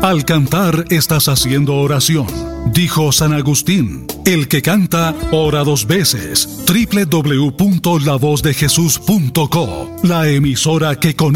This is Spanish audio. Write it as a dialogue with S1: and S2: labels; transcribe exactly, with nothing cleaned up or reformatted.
S1: Al cantar estás haciendo oración. Dijo San Agustín, el que canta, ora dos veces. doble u doble u doble u punto la voz de jesús punto co, la emisora que conecta